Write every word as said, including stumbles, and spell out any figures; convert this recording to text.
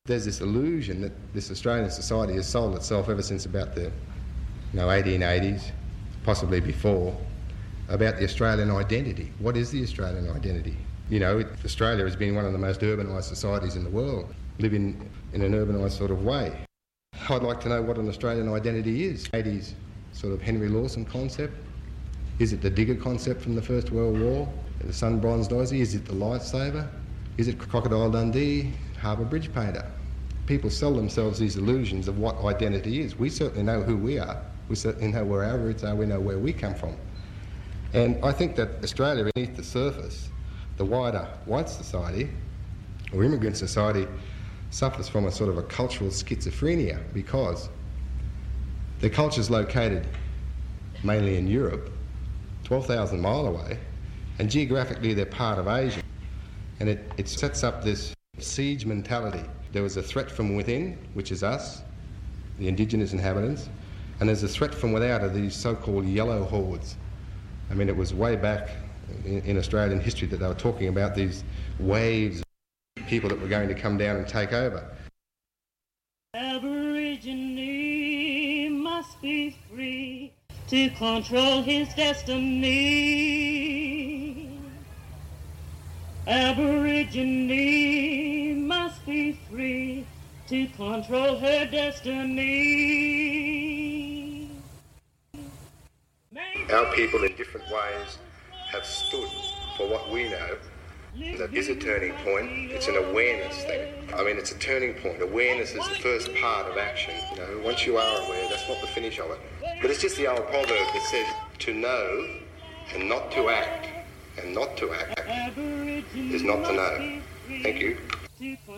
There's this illusion that this Australian society has sold itself ever since about the you know, eighteen eighties, possibly before, about the Australian identity. What is the Australian identity? You know, Australia has been one of the most urbanised societies in the world, living in an urbanised sort of way. I'd like to know what an Australian identity is. eighties sort of Henry Lawson concept. Is it the digger concept from the First World War? The sun bronzed Aussie? Is it the lifesaver? Is it Crocodile Dundee, Harbour Bridge painter? People sell themselves these illusions of what identity is. We certainly know who we are. We certainly know where our roots are. We know where we come from. And I think that Australia, beneath the surface, the wider white society, or immigrant society, suffers from a sort of a cultural schizophrenia because their culture's located mainly in Europe, twelve thousand mile away, and geographically they're part of Asia. And it, it sets up this siege mentality. There was a threat from within, which is us, the indigenous inhabitants, and there's a threat from without of these so-called yellow hordes. I mean, it was way back in, in Australian history that they were talking about these waves of people that were going to come down and take over. Aborigine must be free to control his destiny. Aborigine must be free to control her destiny. Our people in different ways have stood for what we know that is a turning point. It's an awareness thing. I mean, it's a turning point. Awareness is the first part of action. You know, once you are aware, that's not the finish of it. But it's just the old proverb that says to know and not to act, and not to act is not to know. Thank you.